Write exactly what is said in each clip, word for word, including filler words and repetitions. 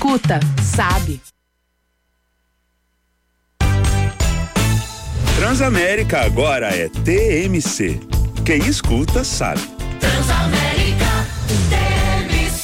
escuta, sabe. Transamérica agora é T M C. Quem escuta sabe. Transamérica T M C.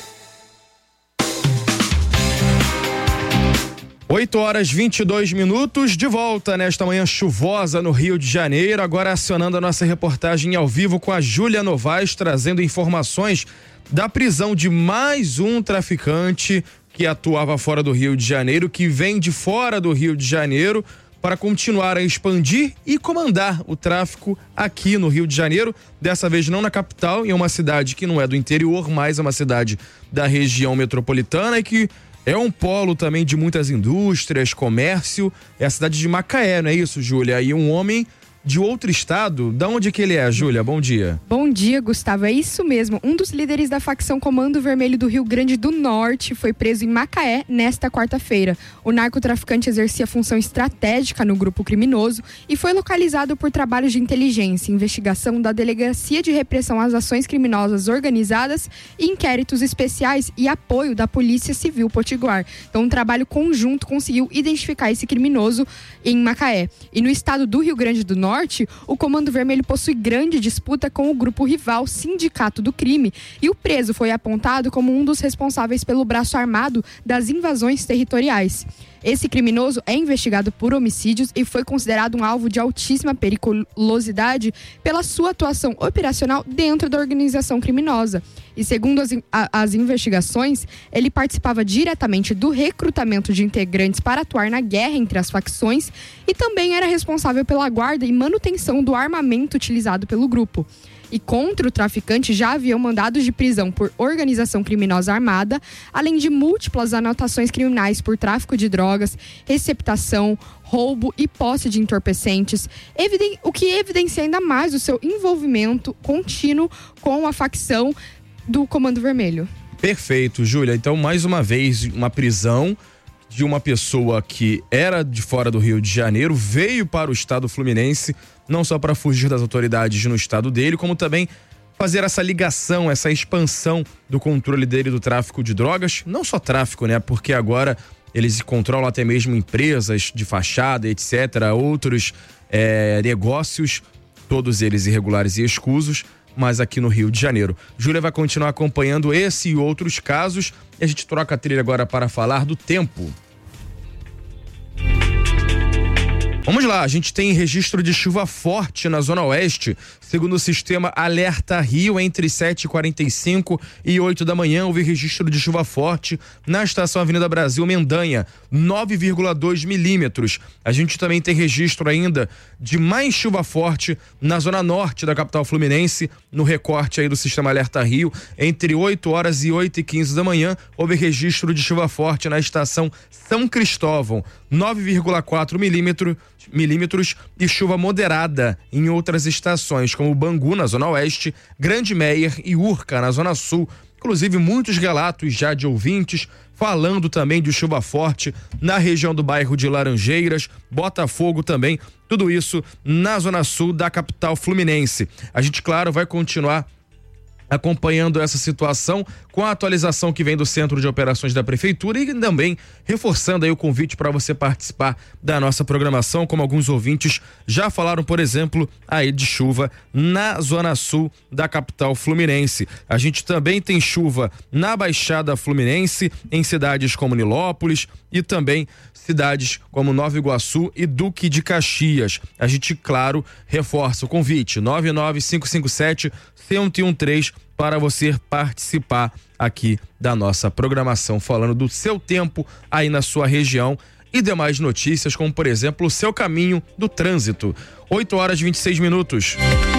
oito horas e vinte e dois minutos, de volta nesta manhã chuvosa no Rio de Janeiro, agora acionando a nossa reportagem ao vivo com a Júlia Novaes, trazendo informações da prisão de mais um traficante que atuava fora do Rio de Janeiro, que vem de fora do Rio de Janeiro para continuar a expandir e comandar o tráfico aqui no Rio de Janeiro, dessa vez não na capital, em uma cidade que não é do interior, mas é uma cidade da região metropolitana e que é um polo também de muitas indústrias, comércio. É a cidade de Macaé, não é isso, Júlia? E um homem de outro estado, da onde que ele é, Júlia? Bom dia. Bom dia, Gustavo, é isso mesmo. Um dos líderes da facção Comando Vermelho do Rio Grande do Norte foi preso em Macaé nesta quarta-feira. O narcotraficante exercia função estratégica no grupo criminoso e foi localizado por trabalhos de inteligência, investigação da Delegacia de Repressão às Ações Criminosas Organizadas, inquéritos especiais e apoio da Polícia Civil Potiguar. Então, um trabalho conjunto conseguiu identificar esse criminoso em Macaé. E no estado do Rio Grande do Norte, o Comando Vermelho possui grande disputa com o grupo rival Sindicato do Crime e o preso foi apontado como um dos responsáveis pelo braço armado das invasões territoriais. Esse criminoso é investigado por homicídios e foi considerado um alvo de altíssima periculosidade pela sua atuação operacional dentro da organização criminosa. E segundo as, a, as investigações, ele participava diretamente do recrutamento de integrantes para atuar na guerra entre as facções e também era responsável pela guarda e manutenção do armamento utilizado pelo grupo. E contra o traficante já haviam mandados de prisão por organização criminosa armada, além de múltiplas anotações criminais por tráfico de drogas, receptação, roubo e posse de entorpecentes, eviden- o que evidencia ainda mais o seu envolvimento contínuo com a facção do Comando Vermelho. Perfeito, Júlia. Então, mais uma vez, uma prisão de uma pessoa que era de fora do Rio de Janeiro, veio para o estado fluminense, não só para fugir das autoridades no estado dele, como também fazer essa ligação, essa expansão do controle dele do tráfico de drogas. Não só tráfico, né? Porque agora eles controlam até mesmo empresas de fachada, etcétera, outros é, negócios, todos eles irregulares e escusos, mas aqui no Rio de Janeiro. Júlia vai continuar acompanhando esse e outros casos e a gente troca a trilha agora para falar do tempo. Vamos lá, a gente tem registro de chuva forte na Zona Oeste, segundo o sistema Alerta Rio, entre sete e quarenta e cinco e oito da manhã, houve registro de chuva forte na estação Avenida Brasil Mendanha, nove vírgula dois milímetros. A gente também tem registro ainda de mais chuva forte na Zona Norte da capital fluminense, no recorte aí do sistema Alerta Rio, entre oito horas e oito e quinze da manhã, houve registro de chuva forte na estação São Cristóvão, nove vírgula quatro milímetros, milímetros e chuva moderada em outras estações, como Bangu, na Zona Oeste, Grande Meier e Urca, na Zona Sul. Inclusive, muitos relatos já de ouvintes falando também de chuva forte na região do bairro de Laranjeiras, Botafogo também, tudo isso na Zona Sul da capital fluminense. A gente, claro, vai continuar acompanhando essa situação com a atualização que vem do Centro de Operações da Prefeitura e também reforçando aí o convite para você participar da nossa programação, como alguns ouvintes já falaram, por exemplo, aí de chuva na Zona Sul da capital fluminense. A gente também tem chuva na Baixada Fluminense, em cidades como Nilópolis e também cidades como Nova Iguaçu e Duque de Caxias. A gente, claro, reforça o convite, nove nove cinco cinco sete, um um três para você participar aqui da nossa programação, falando do seu tempo aí na sua região e demais notícias, como por exemplo o seu caminho do trânsito. oito horas e vinte e seis minutos.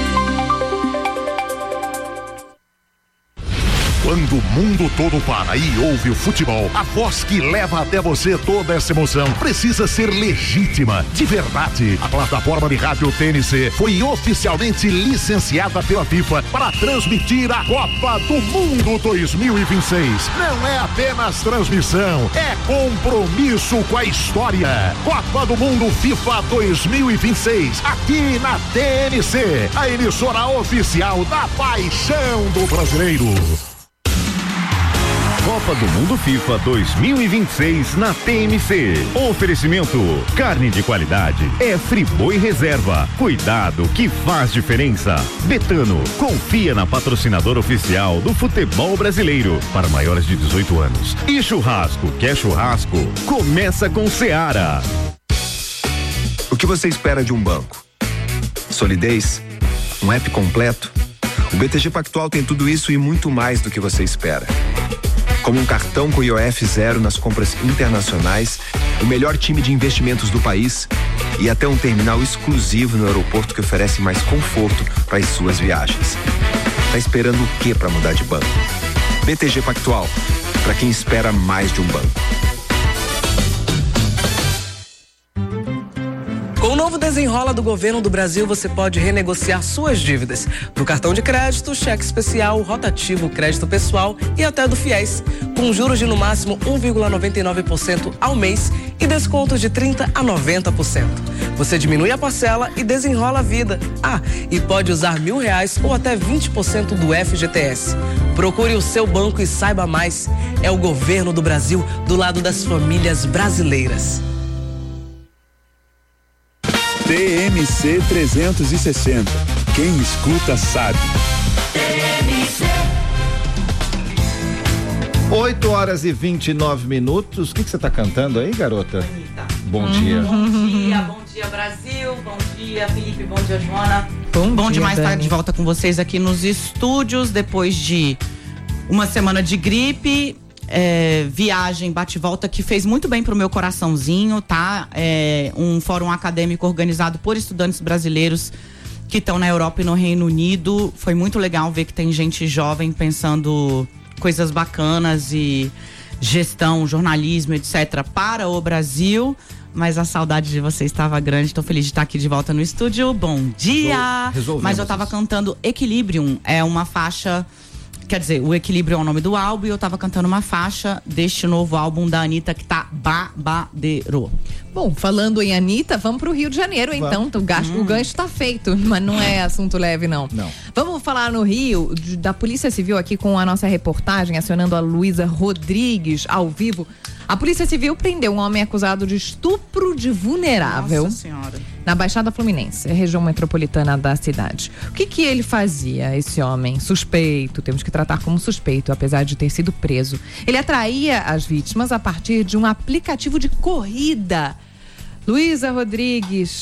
Quando o mundo todo para e ouve o futebol, a voz que leva até você toda essa emoção precisa ser legítima, de verdade. A plataforma de rádio T N C foi oficialmente licenciada pela FIFA para transmitir a Copa do Mundo dois mil e vinte e seis. Não é apenas transmissão, é compromisso com a história. Copa do Mundo FIFA dois mil e vinte e seis, aqui na T N C, a emissora oficial da paixão do brasileiro. Copa do Mundo FIFA dois mil e vinte e seis na T M C. Oferecimento: carne de qualidade é Friboi Reserva. Cuidado que faz diferença. Betano, confia na patrocinadora oficial do futebol brasileiro para maiores de dezoito anos. E churrasco, quer churrasco? Começa com Seara. O que você espera de um banco? Solidez? Um app completo? O B T G Pactual tem tudo isso e muito mais do que você espera. Como um cartão com I O F zero nas compras internacionais, o melhor time de investimentos do país e até um terminal exclusivo no aeroporto que oferece mais conforto para as suas viagens. Tá esperando o que para mudar de banco? B T G Pactual, para quem espera mais de um banco. Com o novo Desenrola do Governo do Brasil, você pode renegociar suas dívidas para o cartão de crédito, cheque especial, rotativo, crédito pessoal e até do FIES, com juros de no máximo um vírgula noventa e nove por cento ao mês e descontos de trinta por cento a noventa por cento. Você diminui a parcela e desenrola a vida. Ah, e pode usar mil reais ou até vinte por cento do F G T S. Procure o seu banco e saiba mais. É o Governo do Brasil do lado das famílias brasileiras. T M C trezentos e sessenta. Quem escuta sabe. oito horas e vinte e nove minutos. O que você tá cantando aí, garota? Anitta. Bom dia. Bom dia, bom dia Brasil, bom dia Felipe, bom dia Joana. Bom, bom dia, demais Dani. estar de volta com vocês aqui nos estúdios depois de uma semana de gripe. É, viagem, bate-volta que fez muito bem pro meu coraçãozinho, tá? É um fórum acadêmico organizado por estudantes brasileiros que estão na Europa e no Reino Unido. Foi muito legal ver que tem gente jovem pensando coisas bacanas e gestão, jornalismo, etcétera para o Brasil. Mas a saudade de você estava grande. Tô feliz de estar aqui de volta no estúdio. Bom dia! Resolvemos. Mas eu tava cantando Equilibrium, é uma faixa. Quer dizer, o Equilíbrio é o nome do álbum e eu tava cantando uma faixa deste novo álbum da Anitta que tá babadeiro. Bom, falando em Anitta, vamos pro Rio de Janeiro, Vamos. então. O, gasto, hum. o gancho tá feito, mas não é assunto leve, não. Não. Vamos falar no Rio, de, da Polícia Civil aqui com a nossa reportagem, acionando a Luísa Rodrigues ao vivo. A Polícia Civil prendeu um homem acusado de estupro de vulnerável. Nossa Senhora. Na Baixada Fluminense, região metropolitana da cidade. O que que ele fazia, esse homem? Suspeito, temos que tratar como suspeito, apesar de ter sido preso. Ele atraía as vítimas a partir de um aplicativo de corrida. Luísa Rodrigues,